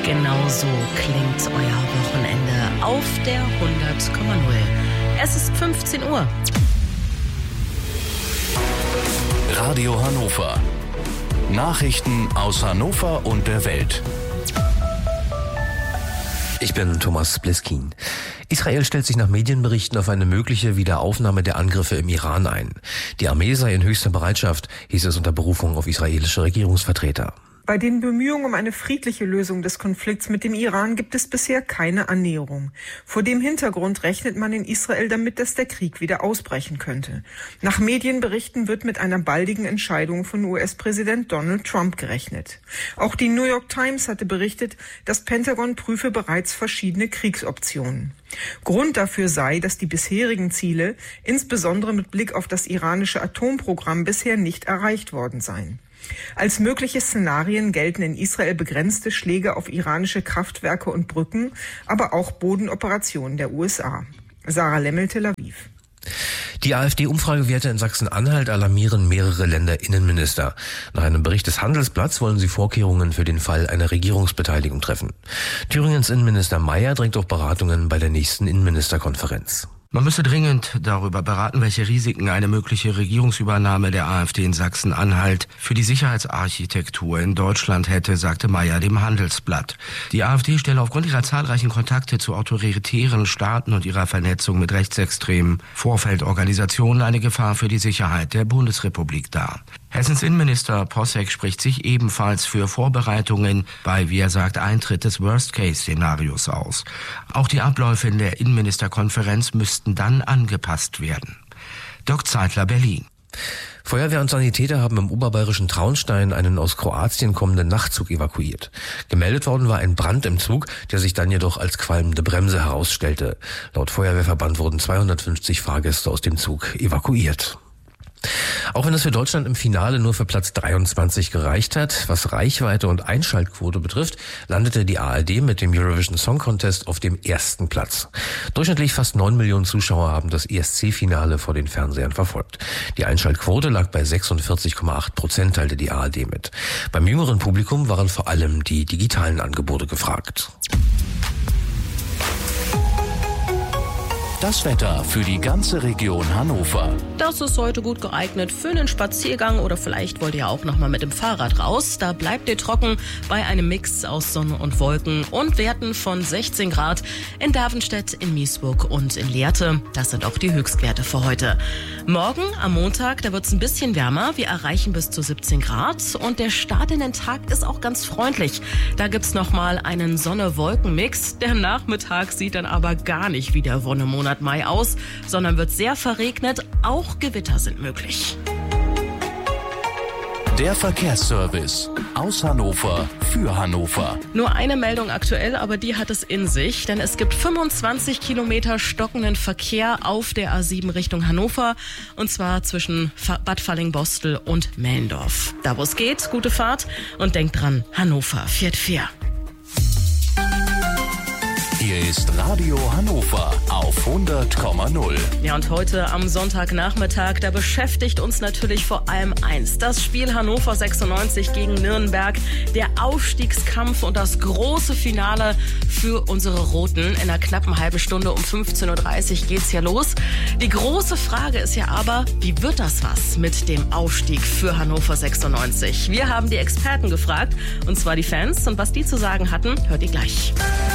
Genau so klingt euer Wochenende auf der 100,0. Es ist 15 Uhr. Radio Hannover. Nachrichten aus Hannover und der Welt. Ich bin Thomas Bliskin. Israel stellt sich nach Medienberichten auf eine mögliche Wiederaufnahme der Angriffe im Iran ein. Die Armee sei in höchster Bereitschaft, hieß es unter Berufung auf israelische Regierungsvertreter. Bei den Bemühungen um eine friedliche Lösung des Konflikts mit dem Iran gibt es bisher keine Annäherung. Vor dem Hintergrund rechnet man in Israel damit, dass der Krieg wieder ausbrechen könnte. Nach Medienberichten wird mit einer baldigen Entscheidung von US-Präsident Donald Trump gerechnet. Auch die New York Times hatte berichtet, das Pentagon prüfe bereits verschiedene Kriegsoptionen. Grund dafür sei, dass die bisherigen Ziele, insbesondere mit Blick auf das iranische Atomprogramm, bisher nicht erreicht worden seien. Als mögliche Szenarien gelten in Israel begrenzte Schläge auf iranische Kraftwerke und Brücken, aber auch Bodenoperationen der USA. Sarah Lemmel, Tel Aviv. Die AfD-Umfragewerte in Sachsen-Anhalt alarmieren mehrere Länderinnenminister. Nach einem Bericht des Handelsblatts wollen sie Vorkehrungen für den Fall einer Regierungsbeteiligung treffen. Thüringens Innenminister Mayer drängt auf Beratungen bei der nächsten Innenministerkonferenz. Man müsse dringend darüber beraten, welche Risiken eine mögliche Regierungsübernahme der AfD in Sachsen-Anhalt für die Sicherheitsarchitektur in Deutschland hätte, sagte Mayer dem Handelsblatt. Die AfD stelle aufgrund ihrer zahlreichen Kontakte zu autoritären Staaten und ihrer Vernetzung mit rechtsextremen Vorfeldorganisationen eine Gefahr für die Sicherheit der Bundesrepublik dar. Hessens Innenminister Posseck spricht sich ebenfalls für Vorbereitungen bei, wie er sagt, Eintritt des Worst-Case-Szenarios aus. Auch die Abläufe in der Innenministerkonferenz müssten dann angepasst werden. Dirk Zeitler, Berlin. Feuerwehr und Sanitäter haben im oberbayerischen Traunstein einen aus Kroatien kommenden Nachtzug evakuiert. Gemeldet worden war ein Brand im Zug, der sich dann jedoch als qualmende Bremse herausstellte. Laut Feuerwehrverband wurden 250 Fahrgäste aus dem Zug evakuiert. Auch wenn es für Deutschland im Finale nur für Platz 23 gereicht hat, was Reichweite und Einschaltquote betrifft, landete die ARD mit dem Eurovision Song Contest auf dem ersten Platz. Durchschnittlich fast 9 Millionen Zuschauer haben das ESC-Finale vor den Fernsehern verfolgt. Die Einschaltquote lag bei 46,8%, teilte die ARD mit. Beim jüngeren Publikum waren vor allem die digitalen Angebote gefragt. Das Wetter für die ganze Region Hannover. Das ist heute gut geeignet für einen Spaziergang oder vielleicht wollt ihr auch noch mal mit dem Fahrrad raus. Da bleibt ihr trocken bei einem Mix aus Sonne und Wolken und Werten von 16 Grad in Davenstedt, in Miesburg und in Lehrte. Das sind auch die Höchstwerte für heute. Morgen am Montag, da wird es ein bisschen wärmer. Wir erreichen bis zu 17 Grad und der Start in den Tag ist auch ganz freundlich. Da gibt's noch mal einen Sonne-Wolken-Mix. Der Nachmittag sieht dann aber gar nicht wie der Wonnemonat Mai aus, sondern wird sehr verregnet. Auch Gewitter sind möglich. Der Verkehrsservice aus Hannover für Hannover. Nur eine Meldung aktuell, aber die hat es in sich, denn es gibt 25 Kilometer stockenden Verkehr auf der A7 Richtung Hannover und zwar zwischen Bad Fallingbostel und Mellendorf. Da wo es geht, gute Fahrt und denkt dran, Hannover fährt fair. Hier ist Radio Hannover auf 100,0. Ja, und heute am Sonntagnachmittag, da beschäftigt uns natürlich vor allem eins. Das Spiel Hannover 96 gegen Nürnberg, der Aufstiegskampf und das große Finale für unsere Roten. In einer knappen halben Stunde um 15.30 Uhr geht's ja los. Die große Frage ist ja aber, wie wird das was mit dem Aufstieg für Hannover 96? Wir haben die Experten gefragt, und zwar die Fans. Und was die zu sagen hatten, hört ihr gleich.